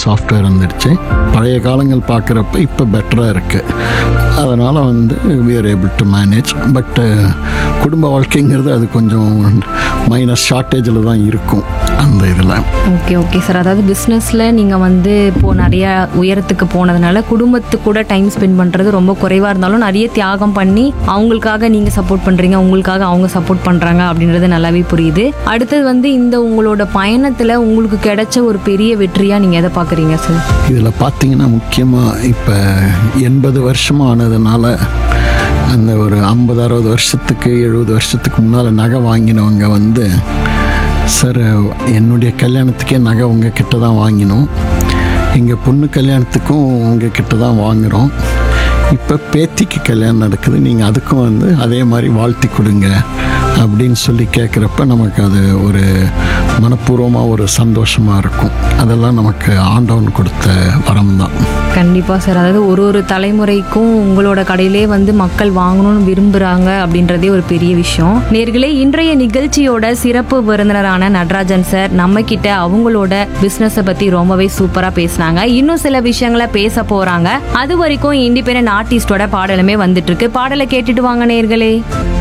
Software வந்துடுச்சு. பழைய காலங்கள் பார்க்குறப்ப இப்போ பெட்டராக இருக்குது. அதனால் வந்து we are able to manage. But குடும்ப வாழ்க்கைங்கிறது அது கொஞ்சம் மைனஸ் ஷார்ட்டேஜில் தான் இருக்கும் அந்த இதில். Okay sir. அதாவது பிஸ்னஸில் நீங்கள் வந்து இப்போது நிறைய உயரத்துக்கு போனதுனால குடும்பத்து கூட டைம் ஸ்பெண்ட் பண்ணுறது ரொம்ப குறைவாக இருந்தாலும் நிறைய தியாகம் பண்ணி அவங்களுக்காக நீங்கள் சப்போர்ட் பண்ணுறீங்க, உங்களுக்காக அவங்க சப்போர்ட் பண்ணுறாங்க அப்படின்றது நல்லாவே புரியுது. அடுத்தது வந்து இந்த உங்களோட பயணத்தில் உங்களுக்கு கிடைச்ச ஒரு பெரிய வெற்றியாக நீங்கள் எதை பார்க்குறீங்க சார்? இதில் பார்த்தீங்கன்னா முக்கியமாக இப்போ 80 வருஷமாக ஆனதுனால அந்த ஒரு 50-60 வருஷத்துக்கு 70 வருஷத்துக்கு முன்னால் நகை வாங்கினவங்க வந்து, சார் என்னுடைய கல்யாணத்துக்கே நகை உங்கள் கிட்ட தான் வாங்கினோம், எங்கள் பொண்ணு கல்யாணத்துக்கும் உங்கள் கிட்ட தான் வாங்குகிறோம், இப்போ பேத்திக்கு கல்யாணம் நடக்குது, நீங்கள் அதுக்கும் வந்து அதே மாதிரி வாழ்த்தி கொடுங்க அப்படின்னு சொல்லி கேட்குறப்ப நமக்கு அது ஒரு மனப்பூர்வமாக ஒரு சந்தோஷமாக இருக்கும். அதெல்லாம் நமக்கு ஆண்டவன் கொடுத்த வரம் தான். கண்டிப்பாக சார். அதாவது ஒரு தலைமுறைக்கும் உங்களோட கடையிலே வந்து மக்கள் வாங்கணும்னு விரும்புகிறாங்க அப்படின்றதே ஒரு பெரிய விஷயம். நேர்களே, இன்றைய நிகழ்ச்சியோட சிறப்பு விருந்தினரான நடராஜன் சார் நம்ம கிட்ட அவங்களோட பிஸ்னஸை பற்றி ரொம்பவே சூப்பராக பேசினாங்க. இன்னும் சில விஷயங்களை பேச போகிறாங்க. அது வரைக்கும் இண்டிபெண்டன்ட் ஆர்டிஸ்டோட பாடலுமே வந்துட்டு இருக்கு. பாடலை கேட்டுட்டு வாங்க நேர்களே.